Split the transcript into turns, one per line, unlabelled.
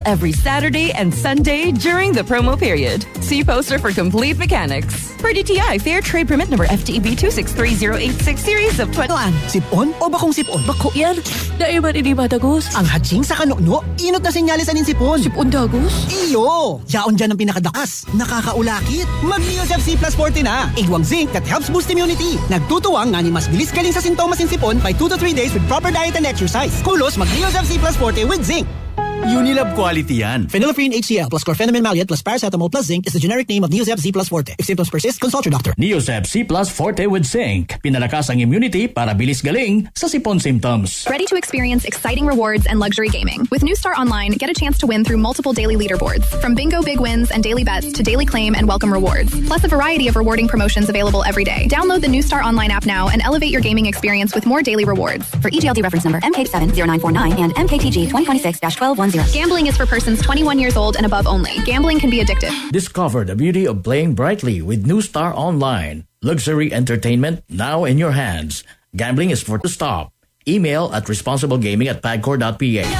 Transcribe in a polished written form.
every Saturday and Sunday during the promo period. See poster for complete mechanics. Per DTI Fair Trade Permit number FTEB 263086 series of 20.
Sipon o bakong sipon?
Bako yan. Daiman ini matagos.
Ang hatching sa kanukno, inot na senyales anin sipon.
Sipon dagos?
Iyo! Yaon dyan ang pinakadakas. Nakakaulakit. Mag-Neos FC Plus Forte na. Igwang zinc that helps boost immunity. Nagtutuwang nga ni mas bilis galing sa sintomas in sipon by 2 to 3 days with proper diet and exercise. Kulos, mag-Neos FC Plus Forte with zinc.
Unilab quality yan.
Phenylephrine HCl plus chlorpheniramine maleate plus paracetamol plus zinc is the generic name of Neosep Z plus Forte. If symptoms persist, consult your doctor.
Neosep C plus Forte with zinc. Pinalakas ang immunity para bilis galing sa sipon symptoms.
Ready to experience exciting rewards and luxury gaming? With New Star Online, get a chance to win through multiple daily leaderboards. From bingo big wins and daily bets to daily claim and welcome rewards. Plus a variety of rewarding promotions available every day. Download the New Star Online app now and elevate your gaming experience with more daily rewards.
For EGLD reference number MK70949 and MKTG 2026-1210.
Gambling is for persons 21 years old and above only. Gambling can be addictive.
Discover the beauty of playing brightly with New Star Online. Luxury entertainment now in your hands. Gambling is for to stop. Email at responsiblegaming@pagcor.ph.